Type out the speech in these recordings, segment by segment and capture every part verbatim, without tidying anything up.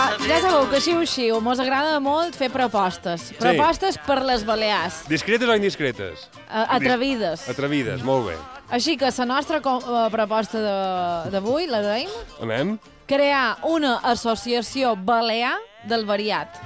ja sabeu que xiu-xiu mos agrada molt fer propostes. Sí. Propostes per les Balears. Discretes o indiscretes? Uh, atrevides. Atrevides, molt bé. Així que la nostra uh, proposta d'avui, la deim, Anem? crear una associació balear del variat.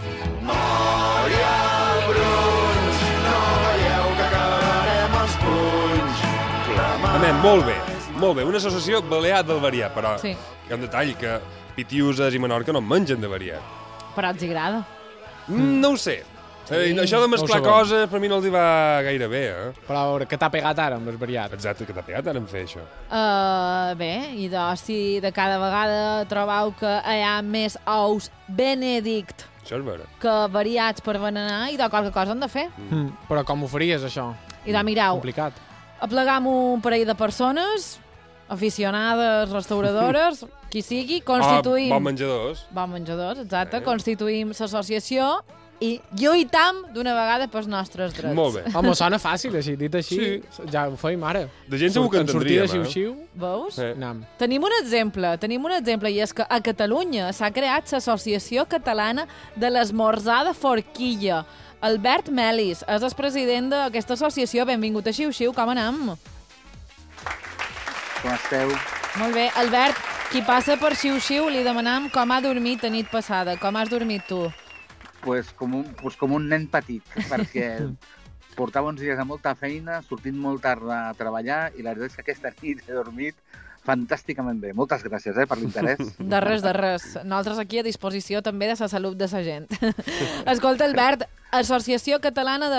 Anem, molt bé. Molt bé, una associació balear del variat, però Sí. hi ha un detall que Pitiuses i Menorca no en mengen de variat. Però els agrada. Mm, no ho sé. Eh, això de mesclar no ho sabem. coses per mi no els hi va gaire bé, eh? Però a veure, què t'ha pegat ara amb el variat? Exacte, que t'ha pegat ara en fer això. Uh, bé, i doncs si de cada vegada trobeu que hi ha més ous Benedict Això és vera. que variats per berenar, i de qualque cosa han de fer. Mm. Però com ho faries, això? I de mirau, Complicat. aplegam un parell de persones, aficionades, restauradores, qui sigui, constituïm... Ah, bons menjadors. Bon menjadors, exacte. Eh. Constituïm l'associació i lluitam d'una vegada pels nostres drets. Molt bé. Home, sona fàcil, així, dit així, Sí. ja ho feim ara. De gent segur que En sortir entendríem, de eh? xiu-xiu, Veus? Eh. anam. Tenim un exemple, tenim un exemple, i és que a Catalunya s'ha creat l'Associació Catalana de l'Esmorzar de Forquilla. Albert Melis és el president d'aquesta associació. Benvingut a Xiu-Xiu, com anem? Com esteu? Molt bé. Albert, qui passa per Xiu-Xiu li demanam com ha dormit la nit passada. Com has dormit tu? Pues com un, pues com un nen petit, perquè portava uns dies de molta feina, sortint molt tard a treballar, i la veritat és que aquesta nit he dormit fantàsticament bé. Moltes gràcies eh, per l'interès. De res, de res. Nosaltres aquí a disposició també de la salut de la gent. Escolta, Albert, Associació Catalana de